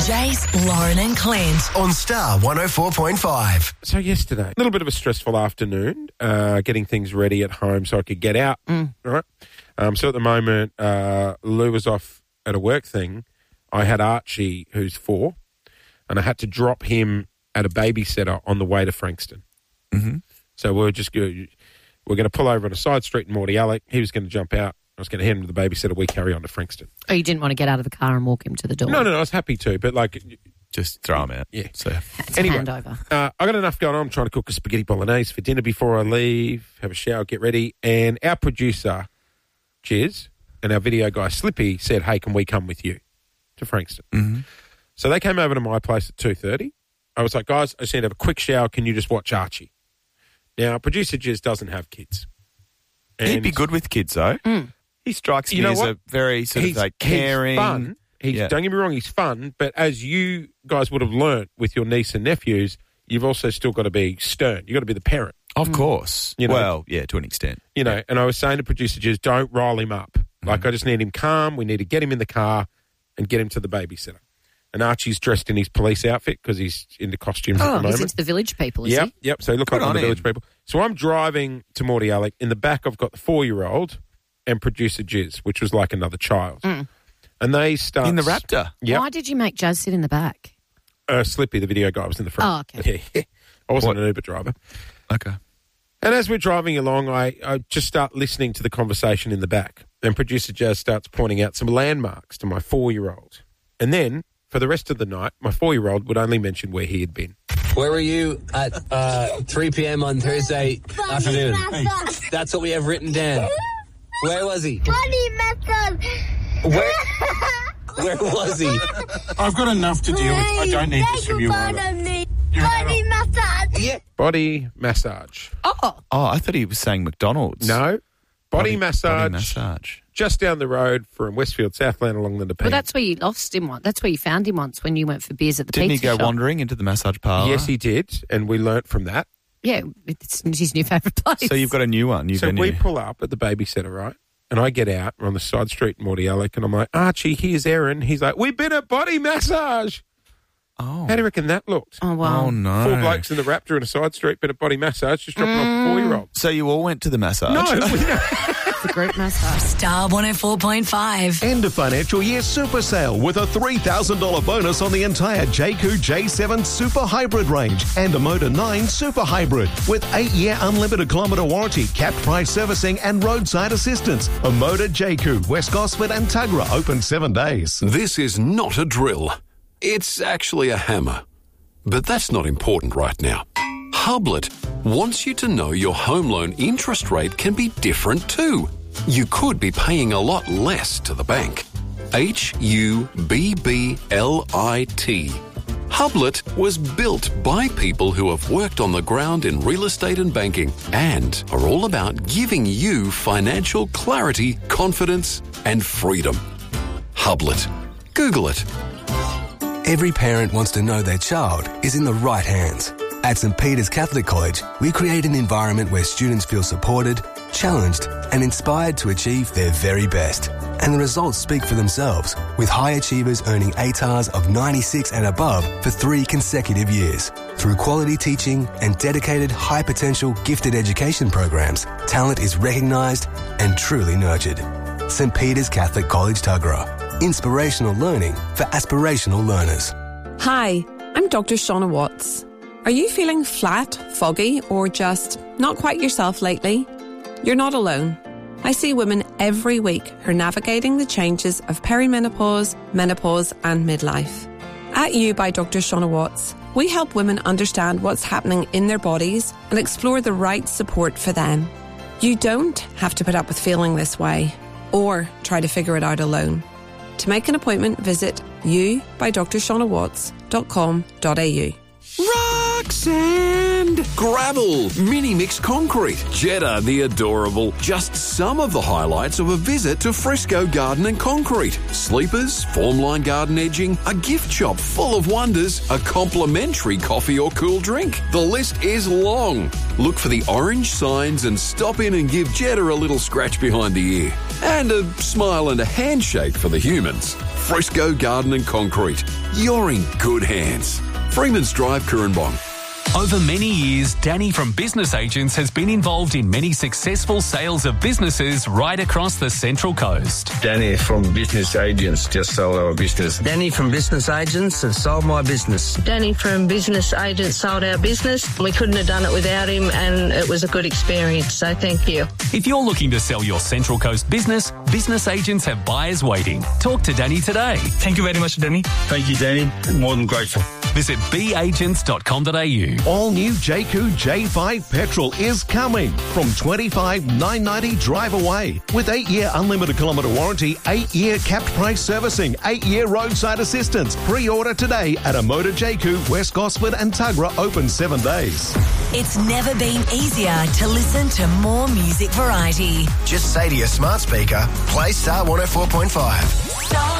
Jace, Lauren and Clint. On Star 104.5. So yesterday, a little bit of a stressful afternoon, getting things ready at home so I could get out, right? So at the moment, Lou was off at a work thing. I had Archie, who's 4, and I had to drop him at a babysitter on the way to Frankston. Mm-hmm. So we're going to pull over on a side street in Morty Alec. He was going to jump out. I was going to hand him to the babysitter. We carry on to Frankston. Oh, you didn't want to get out of the car and walk him to the door? No, I was happy to, but just throw him out. Yeah. So anyway, handover. I got enough going on. I'm trying to cook a spaghetti bolognese for dinner before I leave, have a shower, get ready. And our producer, Cheers, and our video guy, Slippy, said, hey, can we come with you to Frankston? Mm-hmm. So they came over to my place at 2:30. I was like, guys, I just need to have a quick shower. Can you just watch Archie? Now, producer Cheers doesn't have kids. And he'd be good with kids, though. He strikes me as a very sort of caring. He's fun. Don't get me wrong, he's fun. But as you guys would have learnt with your niece and nephews, you've also still got to be stern. You've got to be the parent. Of course. You know, well, yeah, to an extent. You know, and I was saying to producer Cheers, don't rile him up. I just need him calm. We need to get him in the car and get him to the babysitter. And Archie's dressed in his police outfit because he's into costumes at the moment. He's into the village people, is he? Yep. So he looked like one of the village people. So I'm driving to Morty Alec. In the back, I've got the 4-year-old and producer Jizz, which was like another child. And they start... In the Raptor? Yep. Why did you make Jazz sit in the back? Slippy, the video guy, was in the front. Oh, okay. Yeah. I wasn't an Uber driver. Okay. And as we're driving along, I just start listening to the conversation in the back. And producer Jazz starts pointing out some landmarks to my 4-year-old. And then, for the rest of the night, my 4-year-old would only mention where he had been. Where were you at 3 p.m. on Thursday afternoon? That's what we have written down. Where was he? Where was he? I've got enough to deal with. I don't need this from you. Body massage. Yeah. Body massage. Oh, I thought he was saying McDonald's. No. Body massage. Body massage. Just down the road from Westfield, Southland, along the Nepean. well, that's where you lost him once. That's where you found him once when you went for beers at the Didn't pizza he go shop. wandering into the massage parlour? Yes, he did, and we learnt from that. Yeah, it's his new favourite place. So you've got a new one. So we pull up at the babysitter, right? And I get out. We're on the side street in Morty Alec, and I'm like, Archie, here's Erin. He's like, we've been at body massage. Oh. How do you reckon that looked? Oh, wow. Oh, no. 4 blokes in the Raptor in a side street, been at body massage, just dropping off a 4-year-old. So you all went to the massage? No, It's a group massage. Star 104.5. End of financial year super sale with a $3,000 bonus on the entire Jayco J7 Super Hybrid range and a Motor 9 Super Hybrid with 8-year unlimited kilometre warranty, capped price servicing and roadside assistance. A Motor Jayco, West Gosford and Tuggerah open 7 days. This is not a drill. It's actually a hammer. But that's not important right now. Hublet wants you to know your home loan interest rate can be different too. You could be paying a lot less to the bank. Hublit. Hublet was built by people who have worked on the ground in real estate and banking and are all about giving you financial clarity, confidence and freedom. Hublet. Google it. Every parent wants to know their child is in the right hands. At St. Peter's Catholic College, we create an environment where students feel supported, challenged, and inspired to achieve their very best. And the results speak for themselves, with high achievers earning ATARs of 96 and above for 3 consecutive years. Through quality teaching and dedicated high-potential gifted education programs, talent is recognised and truly nurtured. St. Peter's Catholic College, Tuggerah. Inspirational learning for aspirational learners. Hi, I'm Dr. Shauna Watts. Are you feeling flat, foggy, or just not quite yourself lately? You're not alone. I see women every week who are navigating the changes of perimenopause, menopause, and midlife. At You by Dr. Shauna Watts, we help women understand what's happening in their bodies and explore the right support for them. You don't have to put up with feeling this way or try to figure it out alone. To make an appointment, visit youbydrshaunawatts.com.au. Rock sand, gravel, mini mix concrete, Jetta the adorable. Just some of the highlights of a visit to Fresco Garden and Concrete. Sleepers, formline garden edging, a gift shop full of wonders, a complimentary coffee or cool drink. The list is long. Look for the orange signs and stop in and give Jetta a little scratch behind the ear. And a smile and a handshake for the humans. Fresco Garden and Concrete. You're in good hands. Freeman's Drive, Currumbong. Over many years, Danny from Business Agents has been involved in many successful sales of businesses right across the Central Coast. Danny from Business Agents just sold our business. Danny from Business Agents has sold my business. Danny from Business Agents sold our business. We couldn't have done it without him, and it was a good experience, so thank you. If you're looking to sell your Central Coast business, Business Agents have buyers waiting. Talk to Danny today. Thank you very much, Danny. Thank you, Danny. More than grateful. Visit beagents.com.au. All new JQ J5 petrol is coming from $25,990 drive away with 8-year unlimited kilometre warranty, 8-year capped price servicing, 8-year roadside assistance. Pre-order today at a Motor JQ, West Gosford and Tuggerah, open 7 days. It's never been easier to listen to more music variety. Just say to your smart speaker, play Star 104.5.